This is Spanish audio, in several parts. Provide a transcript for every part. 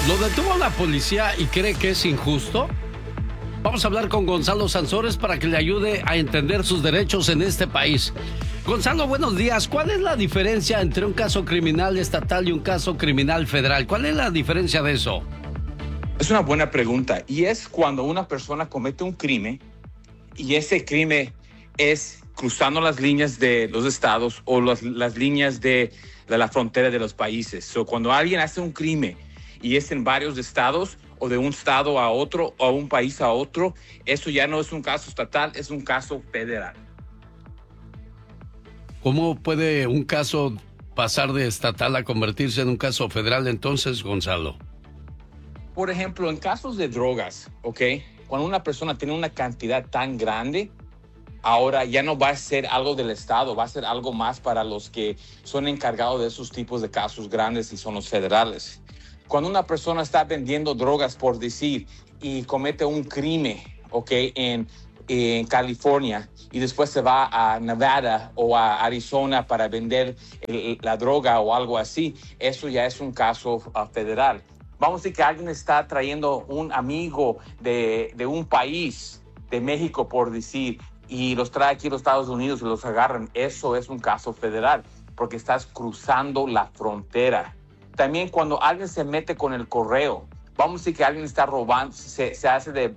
¿Lo detuvo la policía y cree que es injusto? Vamos a hablar con Gonzalo Sansores para que le ayude a entender sus derechos en este país. Gonzalo, buenos días. ¿Cuál es la diferencia entre un caso criminal estatal y un caso criminal federal? ¿Cuál es la diferencia de eso? Es una buena pregunta, y es cuando una persona comete un crimen y ese crimen es cruzando las líneas de los estados o las líneas de la frontera de los países. Cuando alguien hace un crimen y es en varios estados o de un estado a otro o un país a otro, eso ya no es un caso estatal, es un caso federal. ¿Cómo puede un caso pasar de estatal a convertirse en un caso federal entonces, Gonzalo? Por ejemplo, en casos de drogas, ¿ok? Cuando una persona tiene una cantidad tan grande, ahora ya no va a ser algo del Estado, va a ser algo más para los que son encargados de esos tipos de casos grandes y son los federales. Cuando una persona está vendiendo drogas, por decir, y comete un crimen, ¿ok? En California y después se va a Nevada o a Arizona para vender la droga o algo así, eso ya es un caso federal. Vamos a decir que alguien está trayendo un amigo de un país, de México por decir, y los trae aquí a los Estados Unidos y los agarran. Eso es un caso federal porque estás cruzando la frontera. También cuando alguien se mete con el correo, vamos a decir que alguien está robando, se hace de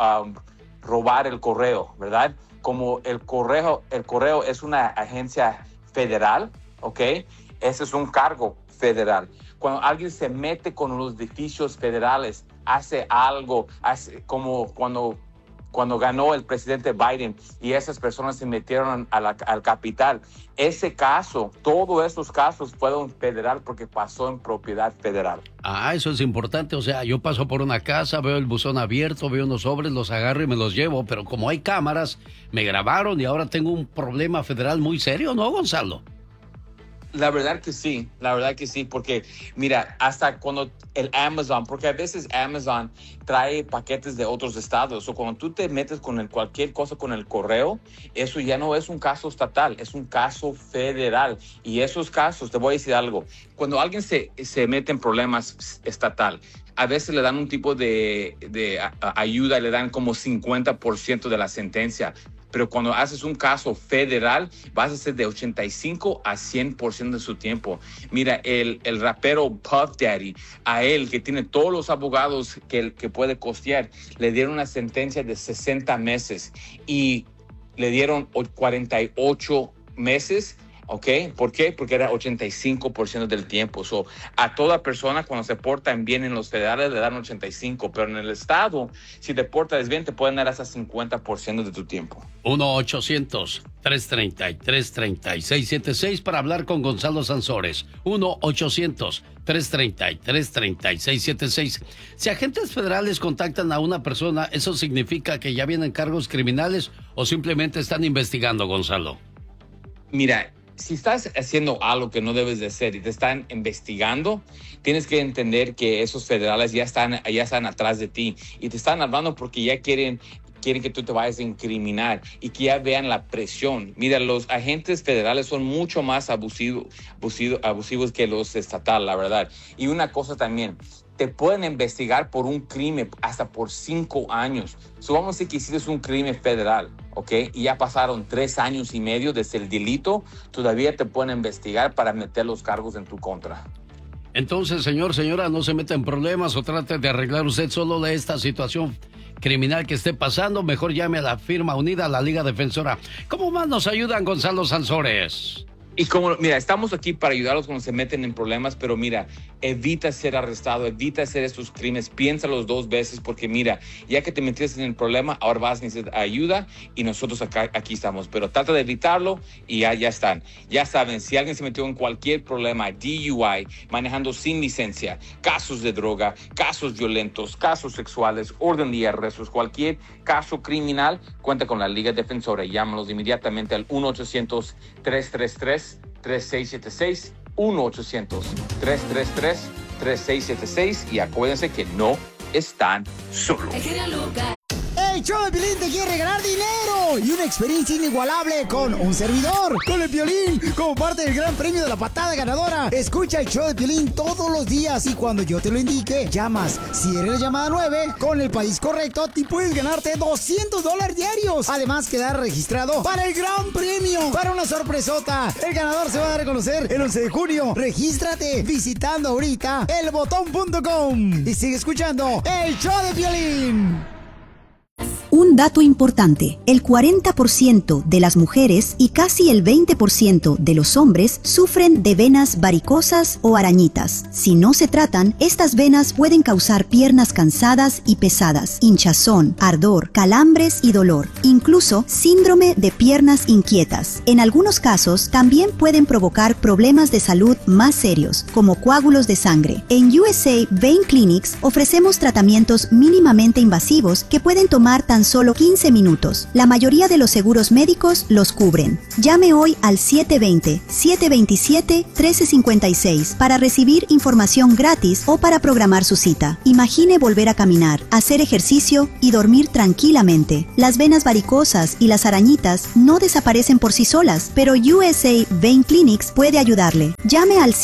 robar el correo, ¿verdad? Como el correo es una agencia federal, ¿ok? Ese es un cargo federal. Cuando alguien se mete con los edificios federales, hace algo, como cuando ganó el presidente Biden y esas personas se metieron al Capitol. Ese caso, todos esos casos fueron federal porque pasó en propiedad federal. Ah, eso es importante. O sea, yo paso por una casa, veo el buzón abierto, veo unos sobres, los agarro y me los llevo. Pero como hay cámaras, me grabaron y ahora tengo un problema federal muy serio, ¿no, Gonzalo? La verdad que sí, porque mira, hasta cuando el Amazon, porque a veces Amazon trae paquetes de otros estados, o cuando tú te metes con cualquier cosa con el correo, eso ya no es un caso estatal, es un caso federal. Y esos casos, te voy a decir algo, cuando alguien se mete en problemas estatal, a veces le dan un tipo de ayuda, le dan como 50% de la sentencia. Pero cuando haces un caso federal, vas a ser de 85 a 100% de su tiempo. Mira, el rapero Puff Daddy, a él, que tiene todos los abogados que puede costear, le dieron una sentencia de 60 meses y le dieron 48 meses. ¿Ok? ¿Por qué? Porque era 85% del tiempo. A toda persona cuando se portan bien en los federales le dan 85%, pero en el estado, si te portas bien, te pueden dar hasta 50% de tu tiempo. 1-800-333-3676 para hablar con Gonzalo Sansores. 1-800-333-3676. Si agentes federales contactan a una persona, ¿eso significa que ya vienen cargos criminales o simplemente están investigando, Gonzalo? Mira, si estás haciendo algo que no debes de hacer y te están investigando, tienes que entender que esos federales ya están atrás de ti y te están hablando porque ya quieren que tú te vayas a incriminar y que ya vean la presión. Mira, los agentes federales son mucho más abusivos que los estatales, la verdad. Y una cosa también, te pueden investigar por un crimen hasta por 5 años. Vamos a decir que hiciste un crimen federal, ¿ok? Y ya pasaron 3 años y medio desde el delito, todavía te pueden investigar para meter los cargos en tu contra. Entonces, señora, no se meta en problemas o trate de arreglar usted solo de esta situación criminal que esté pasando. Mejor llame a la firma unida, a la Liga Defensora. ¿Cómo más nos ayudan, Gonzalo Sansores? Y mira, estamos aquí para ayudarlos cuando se meten en problemas, pero mira, evita ser arrestado, evita hacer estos crímenes, piénsalos 2 veces, porque mira, ya que te metiste en el problema, ahora vas a necesitar ayuda y nosotros aquí estamos. Pero trata de evitarlo y ya están. Ya saben, si alguien se metió en cualquier problema, DUI, manejando sin licencia, casos de droga, casos violentos, casos sexuales, orden de arrestos, cualquier caso criminal, cuenta con la Liga Defensora. Llámalos inmediatamente al 1-800-333-3676, 1-800-333-3676 y acuérdense que no están solos. Hey, El show de Piolín te quiere regalar dinero y una experiencia inigualable con un servidor, con el Piolín, como parte del gran premio de la patada ganadora. Escucha el show de Piolín todos los días y cuando yo te lo indique, llamas. Si eres la llamada 9, con el país correcto, te puedes ganarte $200 diarios. Además, quedar registrado para el gran premio, para una sorpresota. El ganador se va a dar a conocer el 11 de junio. Regístrate visitando ahorita elbotón.com y sigue escuchando el show de Piolín. Un dato importante, el 40% de las mujeres y casi el 20% de los hombres sufren de venas varicosas o arañitas. Si no se tratan, estas venas pueden causar piernas cansadas y pesadas, hinchazón, ardor, calambres y dolor, incluso síndrome de piernas inquietas. En algunos casos, también pueden provocar problemas de salud más serios, como coágulos de sangre. En USA Vein Clinics ofrecemos tratamientos mínimamente invasivos que pueden tomar tan solo 15 minutos. La mayoría de los seguros médicos los cubren. Llame hoy al 720-727-1356 para recibir información gratis o para programar su cita. Imagine volver a caminar, hacer ejercicio y dormir tranquilamente. Las venas varicosas y las arañitas no desaparecen por sí solas, pero USA Vein Clinics puede ayudarle. Llame al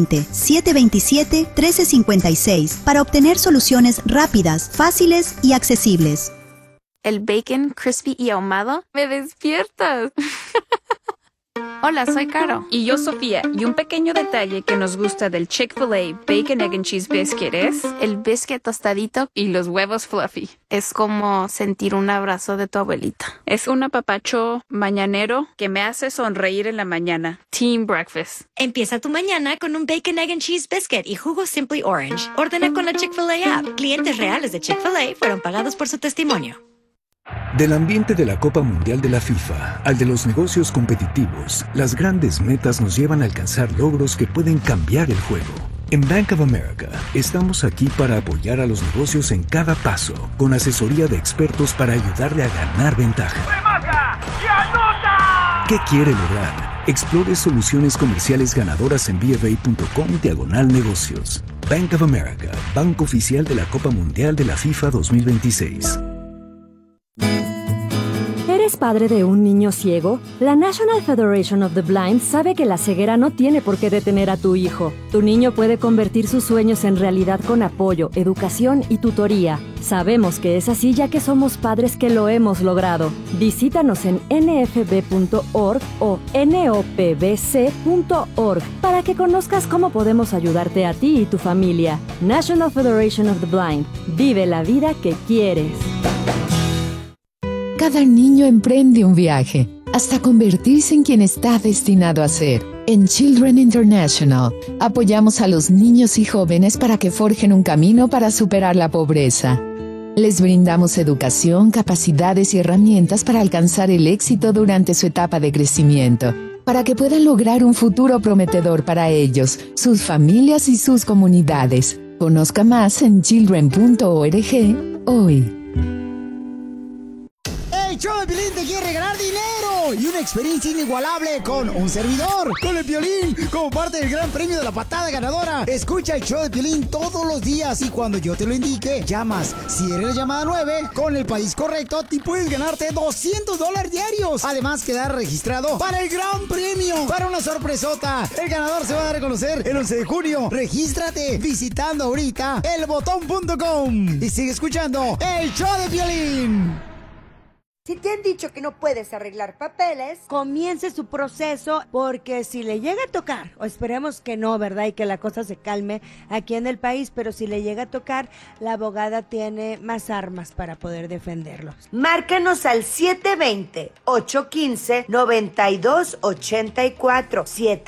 720-727-1356 para obtener soluciones rápidas, fáciles y accesibles. El bacon crispy y ahumado me despiertas. Hola, soy Caro. Y yo, Sofía. Y un pequeño detalle que nos gusta del Chick-fil-A Bacon, Egg and Cheese Biscuit es el biscuit tostadito y los huevos fluffy. Es como sentir un abrazo de tu abuelita. Es un apapacho mañanero que me hace sonreír en la mañana. Team Breakfast. Empieza tu mañana con un Bacon, Egg and Cheese Biscuit y jugo Simply Orange. Ordena con la Chick-fil-A app. Clientes reales de Chick-fil-A fueron pagados por su testimonio. Del ambiente de la Copa Mundial de la FIFA al de los negocios competitivos, las grandes metas nos llevan a alcanzar logros que pueden cambiar el juego. En Bank of America estamos aquí para apoyar a los negocios en cada paso, con asesoría de expertos para ayudarle a ganar ventaja. ¡Remata y anota! ¿Qué quiere lograr? Explore soluciones comerciales ganadoras en bfa.com/negocios. Bank of America, banco oficial de la Copa Mundial de la FIFA 2026. ¿Eres padre de un niño ciego? La National Federation of the Blind sabe que la ceguera no tiene por qué detener a tu hijo. Tu niño puede convertir sus sueños en realidad con apoyo, educación y tutoría. Sabemos que es así ya que somos padres que lo hemos logrado. Visítanos en nfb.org o nopbc.org para que conozcas cómo podemos ayudarte a ti y tu familia. National Federation of the Blind. Vive la vida que quieres. Cada niño emprende un viaje hasta convertirse en quien está destinado a ser. En Children International, apoyamos a los niños y jóvenes para que forjen un camino para superar la pobreza. Les brindamos educación, capacidades y herramientas para alcanzar el éxito durante su etapa de crecimiento, para que puedan lograr un futuro prometedor para ellos, sus familias y sus comunidades. Conozca más en children.org hoy. El show de Piolín te quiere regalar dinero y una experiencia inigualable con un servidor, con el Piolín, como parte del gran premio de la patada ganadora. Escucha el show de Piolín todos los días y cuando yo te lo indique, llamas. Si eres la llamada 9, con el país correcto, te puedes ganarte $200 diarios. Además, quedar registrado para el gran premio, para una sorpresota. El ganador se va a dar a conocer el 11 de junio. Regístrate visitando ahorita elbotón.com y sigue escuchando el show de Piolín. Si te han dicho que no puedes arreglar papeles, comience su proceso, porque si le llega a tocar, o esperemos que no, ¿verdad? Y que la cosa se calme aquí en el país, pero si le llega a tocar, la abogada tiene más armas para poder defenderlos. Márcanos al 720-815-9284.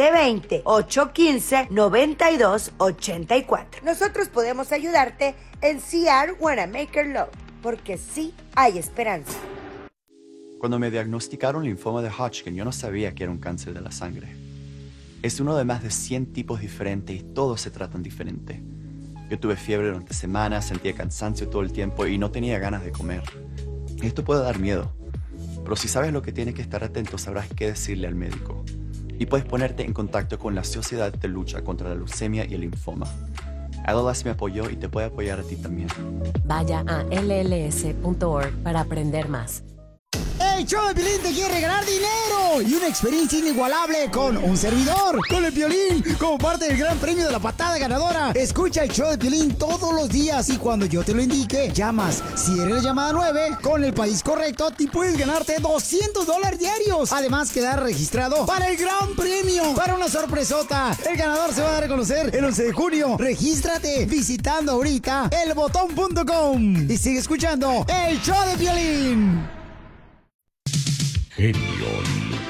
720-815-9284. Nosotros podemos ayudarte en CR Wanna Make Her Love, porque sí hay esperanza. Cuando me diagnosticaron linfoma de Hodgkin, yo no sabía que era un cáncer de la sangre. Es uno de más de 100 tipos diferentes y todos se tratan diferente. Yo tuve fiebre durante semanas, sentía cansancio todo el tiempo y no tenía ganas de comer. Esto puede dar miedo, pero si sabes lo que tienes que estar atento, sabrás qué decirle al médico. Y puedes ponerte en contacto con la Sociedad de Lucha contra la Leucemia y el Linfoma. LLS me apoyó y te puede apoyar a ti también. Vaya a lls.org para aprender más. El show de Piolín te quiere regalar dinero y una experiencia inigualable con un servidor, con el Piolín, como parte del gran premio de la patada ganadora. Escucha el show de Piolín todos los días y cuando yo te lo indique, llamas. Si eres la llamada 9, con el país correcto, y puedes ganarte $200 diarios. Además, quedar registrado para el gran premio, para una sorpresota. El ganador se va a dar a conocer el 11 de junio. Regístrate visitando ahorita elbotón.com y sigue escuchando el show de Piolín. Genio